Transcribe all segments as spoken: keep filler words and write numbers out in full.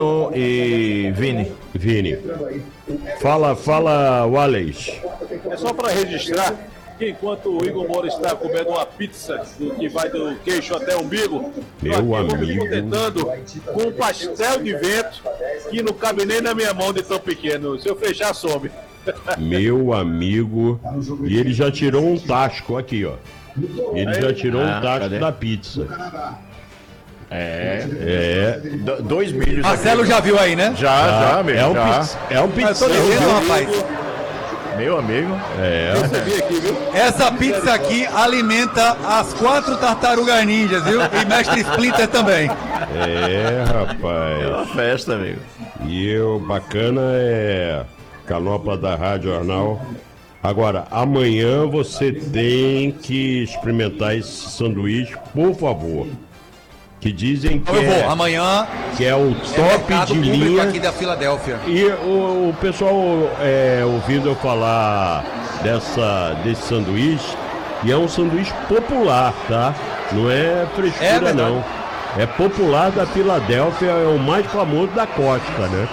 E Vini. Vini. Fala, fala, Wallace. É só para registrar que enquanto o Igor Moura está comendo uma pizza que vai do queixo até o umbigo, meu eu amigo, vou me contentando com um pastel de vento que não cabe nem na minha mão de tão pequeno. Se eu fechar, some. Meu amigo. E ele já tirou um tasco aqui, ó. Ele já tirou ah, um tasco cadê? da pizza. É, é. Do, dois milhos. Marcelo já viu aí, né? Já, já, amigo. É um, já. Pizza, é um pizza. Eu tô dizendo, rapaz. Meu amigo. É. Aqui, viu? Essa pizza aqui alimenta as quatro tartarugas ninjas, viu? E Mestre Splinter também. É, rapaz. É uma festa, amigo. E o bacana é Canopla da Rádio Jornal. Agora, amanhã você tem que experimentar esse sanduíche, por favor. Que dizem que, eu vou, é, amanhã que é o top é de linha aqui da Filadélfia. E o, o pessoal é, ouvindo eu falar dessa, desse sanduíche, e é um sanduíche popular, tá? Não é frescura, é não. É popular da Filadélfia, é o mais famoso da costa, né?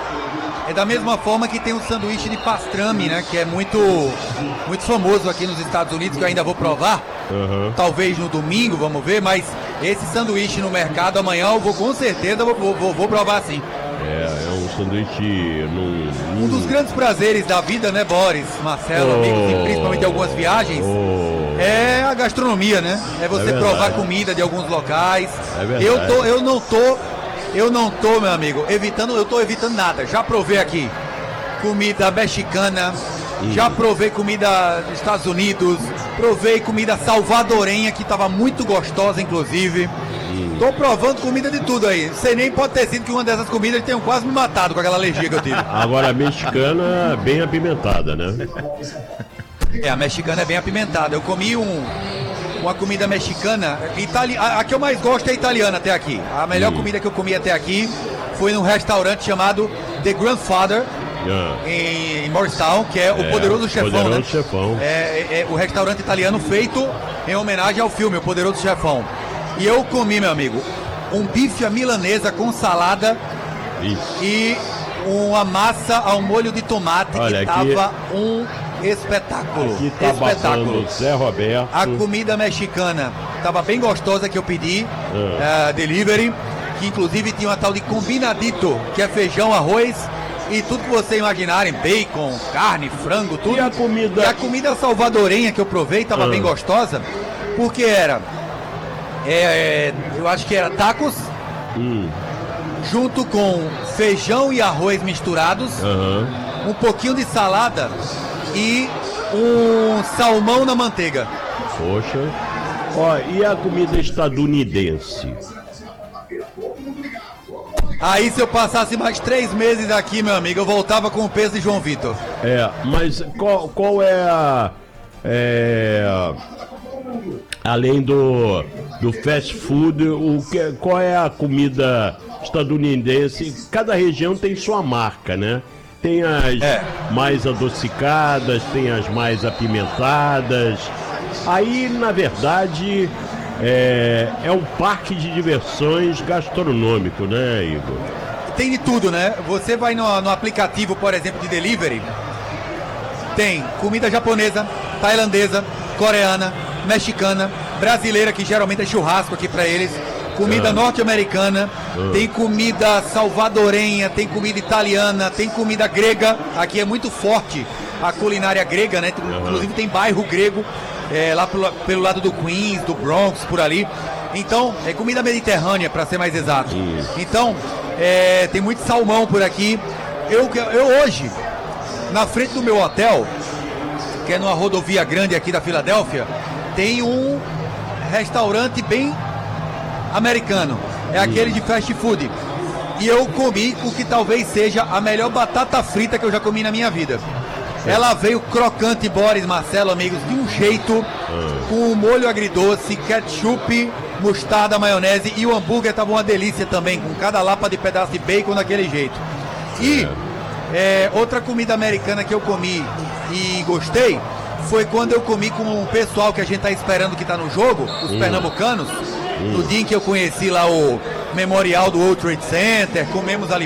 É da mesma forma que tem o sanduíche de pastrame, né? Que é muito, muito famoso aqui nos Estados Unidos, que eu ainda vou provar. Uhum. Talvez no domingo, vamos ver, mas esse sanduíche no mercado amanhã eu vou com certeza vou, vou, vou provar sim. É, é um sanduíche num, Um dos grandes prazeres da vida, né, Boris, Marcelo, oh, amigos, e principalmente algumas viagens, oh, é a gastronomia, né? É você é provar comida de alguns locais. É verdade. Eu, tô, eu não tô, eu não tô, meu amigo, evitando, eu tô evitando nada. Já provei aqui comida mexicana, hum. já provei comida dos Estados Unidos, provei comida salvadorenha, que tava muito gostosa, inclusive. Hum. Tô provando comida de tudo aí. Você nem pode ter sido que uma dessas comidas tenham quase me matado com aquela alergia que eu tive. Agora a mexicana bem apimentada, né? É, a mexicana é bem apimentada. Eu comi um, uma comida mexicana, itali... a, a que eu mais gosto é a italiana até aqui. A melhor hum. comida que eu comi até aqui foi num restaurante chamado The Grandfather, ah. em, em Morristown, que é, é o Poderoso Chefão, Poderoso né? Chefão. É, é, é o restaurante italiano feito em homenagem ao filme, o Poderoso Chefão. E eu comi, meu amigo, um bife à milanesa com salada. Isso. E uma massa ao molho de tomate. Olha, que tava aqui... um espetáculo. Aqui tá espetáculo. Zé Roberto. A comida mexicana tava bem gostosa que eu pedi, uh, delivery, que inclusive tinha uma tal de combinadito, que é feijão, arroz e tudo que vocês imaginarem, bacon, carne, frango, tudo. E a comida? E a comida salvadorenha que eu provei tava uh. bem gostosa, porque era, é, eu acho que era tacos, hum. junto com feijão e arroz misturados, uh-huh. um pouquinho de salada e um salmão na manteiga. Poxa. Ó, e a comida estadunidense? Aí se eu passasse mais três meses aqui, meu amigo, eu voltava com o peso de João Vitor. É, mas qual, qual é a... É, além do, do fast food, o que, qual é a comida estadunidense? Cada região tem sua marca, né? Tem as é. mais adocicadas, tem as mais apimentadas. Aí, na verdade, é, é um parque de diversões gastronômico, né, Igor? Tem de tudo, né? Você vai no, no aplicativo, por exemplo, de delivery, tem comida japonesa, tailandesa, coreana, mexicana, brasileira, que geralmente é churrasco aqui pra eles, comida ah. norte-americana, ah. tem comida salvadorenha, tem comida italiana, tem comida grega. Aqui é muito forte a culinária grega, né? Inclusive tem bairro grego é, lá pelo, pelo lado do Queens, do Bronx, por ali. Então, é comida mediterrânea, para ser mais exato. Isso. Então, é, tem muito salmão por aqui. Eu, eu hoje, na frente do meu hotel, que é numa rodovia grande aqui da Filadélfia, tem um restaurante bem americano, é aquele de fast food. E eu comi o que talvez seja a melhor batata frita que eu já comi na minha vida. Ela veio crocante, Boris, Marcelo, amigos, de um jeito, com um molho agridoce, ketchup, mostarda, maionese, e o hambúrguer tava uma delícia também, com cada lapa de pedaço de bacon daquele jeito. E é, outra comida americana que eu comi e gostei foi quando eu comi com o pessoal que a gente tá esperando que tá no jogo, os hum. pernambucanos. No dia em que eu conheci lá o memorial do World Trade Center, comemos ali